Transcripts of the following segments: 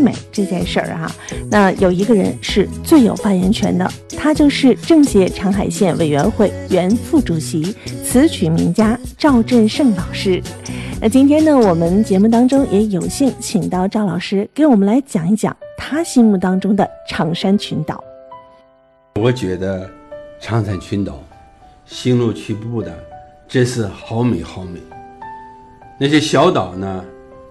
美这件事儿哈，那有一个人是最有发言权的，他就是政协长海县委员会原副主席、词曲名家赵振胜老师。那今天呢，我们节目当中也有幸请到赵老师给我们来讲一讲他心目当中的长山群岛。 我觉得长山群岛星罗棋布的，真是好美好美。那些小岛呢，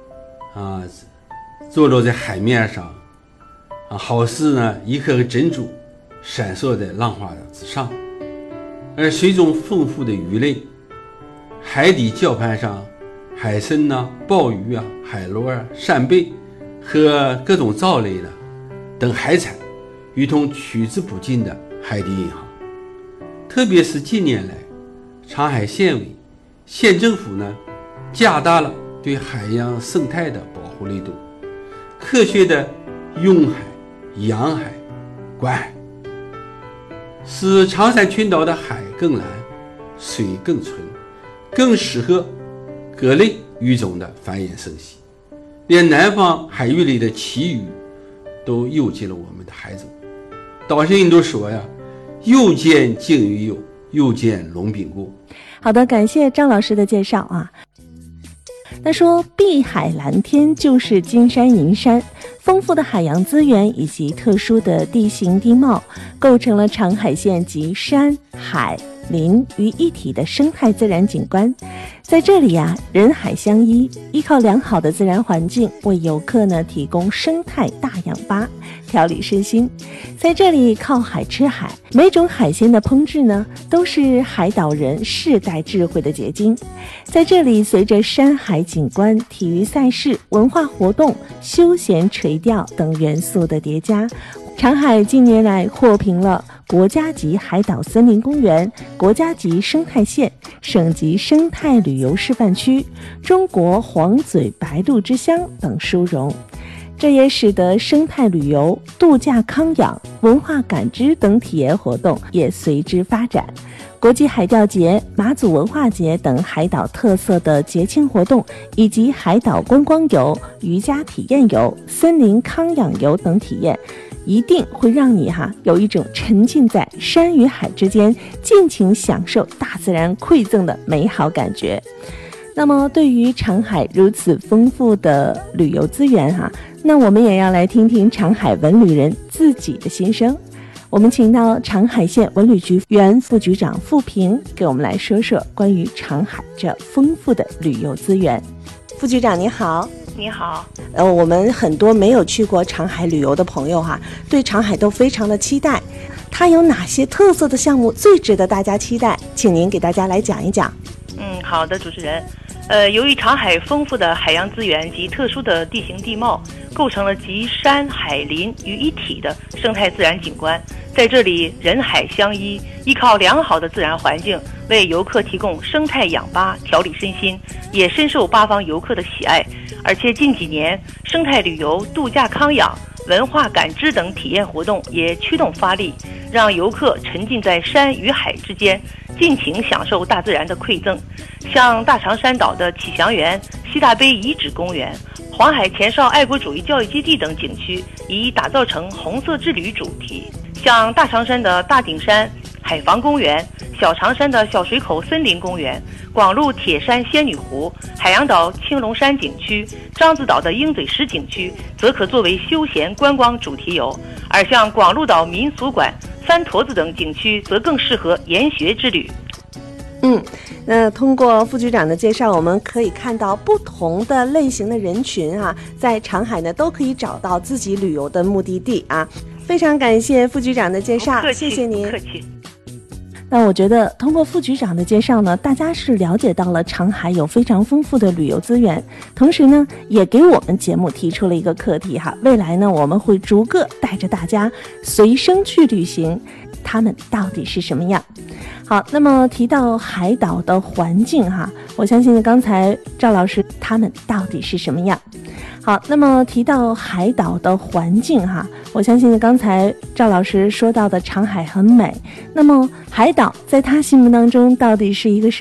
坐落在海面上，好似呢一颗颗珍珠闪烁在浪花之上，而水中丰富的鱼类，海底礁盘上海参呐、鲍鱼啊、海螺啊、扇贝和各种藻类的等海产，如同取之不尽的海底银行。特别是近年来，长海县委、县政府呢，加大了对海洋生态的保护力度，科学的用海、养海、管海，使长山群岛的海更蓝、水更纯，更适合各类鱼种的繁衍生息。连南方海域里的旗鱼都游进了我们的海中。岛上人都说呀，又见鲸鱼游，又见龙饼过。 好的，感谢张老师的介绍啊。那说碧海蓝天就是金山银山，丰富的海洋资源以及特殊的地形地貌，构成了长海县集山海林于一体的生态自然景观。在这里啊，人海相依，依靠良好的自然环境，为游客呢提供生态大氧吧，调理身心。在这里靠海吃海，每种海鲜的烹制呢，都是海岛人世代智慧的结晶。在这里，随着山海景观、体育赛事、文化活动、休闲垂钓等元素的叠加，长海近年来获评了国家级海岛森林公园、国家级生态县、省级生态旅游示范区、中国黄嘴白鹭之乡等殊荣。这也使得生态旅游、度假康养、文化感知等体验活动也随之发展。国际海钓节、马祖文化节等海岛特色的节庆活动，以及海岛观光游、渔家体验游、森林康养游等体验，一定会让你有一种沉浸在山与海之间，尽情享受大自然馈赠的美好感觉。那么对于长海如此丰富的旅游资源那我们也要来听听长海文旅人自己的心声。我们请到长海县文旅局原副局长傅平给我们来说说关于长海这丰富的旅游资源。副局长你好。 你好。 我们很多没有去过长海旅游的朋友对长海都非常的期待。它有哪些特色的项目最值得大家期待？请您给大家来讲一讲。 好的，主持人。由于长海丰富的海洋资源及特殊的地形地貌，构成了集山海林于一体的生态自然景观。在这里，人海相依，依靠良好的自然环境，为游客提供生态氧吧，调理身心，也深受八方游客的喜爱。而且近几年，生态旅游、度假康养、文化感知等体验活动也驱动发力，让游客沉浸在山与海之间，尽情享受大自然的馈赠。像大长山岛的启祥园、西大碑遗址公园、黄海前哨爱国主义教育基地等景区，已打造成红色之旅主题。像大长山的大顶山海防公园、小长山的小水口森林公园、广鹿铁山仙女湖、海洋岛青龙山景区、獐子岛的鹰嘴石景区则可作为休闲观光主题游，而像广鹿岛民俗馆、三坨子等景区则更适合研学之旅。 那通过副局长的介绍，我们可以看到不同的类型的人群在长海呢都可以找到自己旅游的目的地非常感谢副局长的介绍，谢谢您。 客气。 那我觉得通过副局长的介绍呢，大家是了解到了长海有非常丰富的旅游资源，同时呢也给我们节目提出了一个课题未来呢我们会逐个带着大家随声去旅行，他们到底是什么样。好，那么提到海岛的环境我相信刚才赵老师他们到底是什么样。好，那么提到海岛的环境我相信刚才赵老师说到的长海很美，那么海岛在他心目当中到底是一个什么